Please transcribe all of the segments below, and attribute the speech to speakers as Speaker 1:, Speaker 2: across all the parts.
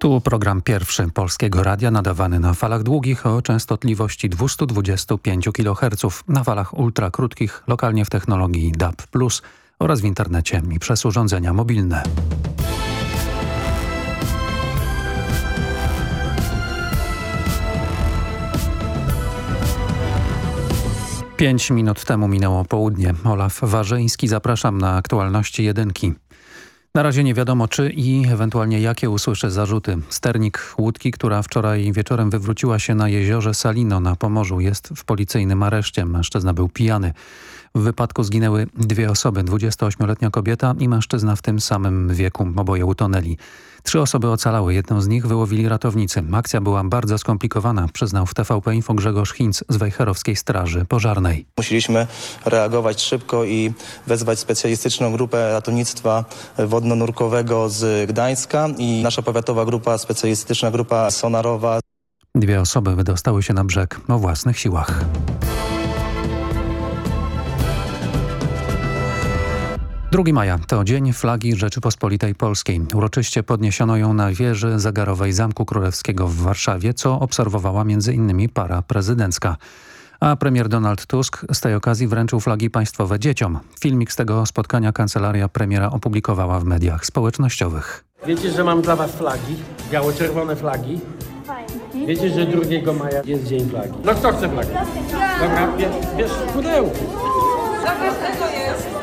Speaker 1: Tu program pierwszy Polskiego Radia nadawany na falach długich o częstotliwości 225 kHz, na falach ultrakrótkich, lokalnie w technologii DAB+, oraz w internecie i przez urządzenia mobilne. Pięć minut temu minęło południe. Olaf Warzyński, zapraszam na aktualności jedynki. Na razie nie wiadomo, czy i ewentualnie jakie usłyszy zarzuty. Sternik łódki, która wczoraj wieczorem wywróciła się na jeziorze Salino na Pomorzu, jest w policyjnym areszcie. Mężczyzna był pijany. W wypadku zginęły dwie osoby, 28-letnia kobieta i mężczyzna w tym samym wieku. Oboje utonęli. 3 osoby ocalały, jedną z nich wyłowili ratownicy. Akcja była bardzo skomplikowana, przyznał w TVP Info Grzegorz Hinz z Wejherowskiej Straży Pożarnej.
Speaker 2: Musieliśmy reagować szybko i wezwać specjalistyczną grupę ratownictwa wodno-nurkowego z Gdańska i nasza powiatowa grupa, specjalistyczna grupa sonarowa.
Speaker 1: 2 osoby wydostały się na brzeg o własnych siłach. Drugi maja to Dzień Flagi Rzeczypospolitej Polskiej. Uroczyście podniesiono ją na wieży zegarowej Zamku Królewskiego w Warszawie, co obserwowała m.in. para prezydencka. A premier Donald Tusk z tej okazji wręczył flagi państwowe dzieciom. Filmik z tego spotkania kancelaria premiera opublikowała w mediach społecznościowych.
Speaker 3: Wiecie, że mam dla was flagi, biało-czerwone flagi? Wiecie, że 2 maja jest Dzień Flagi. No kto chce flagi? Dobra, bierz pudełko.
Speaker 4: Zobaczcie, co jest.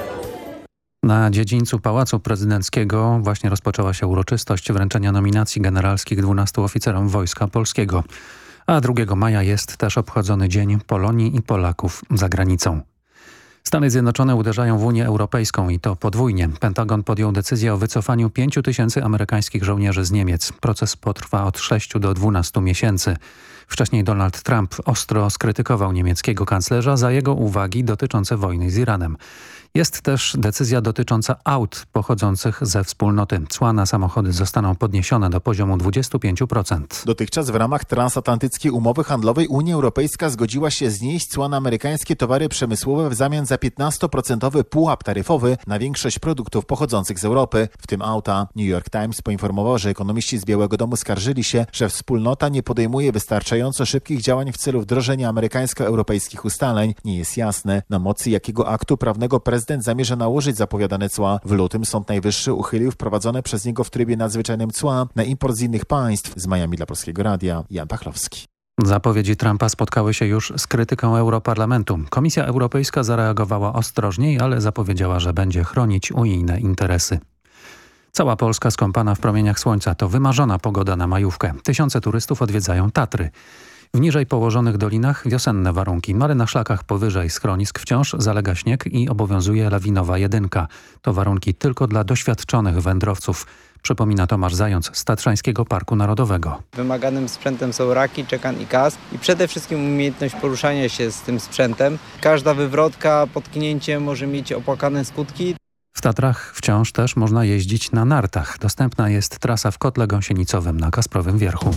Speaker 1: Na dziedzińcu Pałacu Prezydenckiego właśnie rozpoczęła się uroczystość wręczenia nominacji generalskich 12 oficerom Wojska Polskiego. A 2 maja jest też obchodzony Dzień Polonii i Polaków za granicą. Stany Zjednoczone uderzają w Unię Europejską i to podwójnie. Pentagon podjął decyzję o wycofaniu 5 000 amerykańskich żołnierzy z Niemiec. Proces potrwa od 6 do 12 miesięcy. Wcześniej Donald Trump ostro skrytykował niemieckiego kanclerza za jego uwagi dotyczące wojny z Iranem. Jest też decyzja dotycząca aut pochodzących ze wspólnoty. Cła na samochody zostaną podniesione do poziomu 25%.
Speaker 5: Dotychczas w ramach transatlantyckiej umowy handlowej Unia Europejska zgodziła się znieść cła na amerykańskie towary przemysłowe w zamian za 15% pułap taryfowy na większość produktów pochodzących z Europy, w tym auta. New York Times poinformował, że ekonomiści z Białego Domu skarżyli się, że wspólnota nie podejmuje wystarczająco szybkich działań w celu wdrożenia amerykańsko-europejskich ustaleń. Nie jest jasne, na mocy jakiego aktu prawnego prezydent zamierza nałożyć zapowiadane cła. W lutym Sąd Najwyższy uchylił wprowadzone przez niego w trybie nadzwyczajnym cła na import z innych państw. Z Miami dla Polskiego Radia Jan Pachlowski.
Speaker 1: Zapowiedzi Trumpa spotkały się już z krytyką Europarlamentu. Komisja Europejska zareagowała ostrożniej, ale zapowiedziała, że będzie chronić unijne interesy. Cała Polska skąpana w promieniach słońca to wymarzona pogoda na majówkę. Tysiące turystów odwiedzają Tatry. W niżej położonych dolinach wiosenne warunki, ale na szlakach powyżej schronisk wciąż zalega śnieg i obowiązuje lawinowa jedynka. To warunki tylko dla doświadczonych wędrowców, przypomina Tomasz Zając z Tatrzańskiego Parku Narodowego.
Speaker 6: Wymaganym sprzętem są raki, czekan i kask i przede wszystkim umiejętność poruszania się z tym sprzętem. Każda wywrotka, potknięcie może mieć opłakane skutki.
Speaker 1: W Tatrach wciąż też można jeździć na nartach. Dostępna jest trasa w Kotle Gąsienicowym na Kasprowym Wierchu.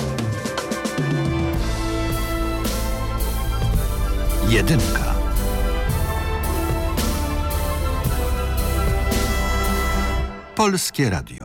Speaker 7: Jedynka. Polskie Radio.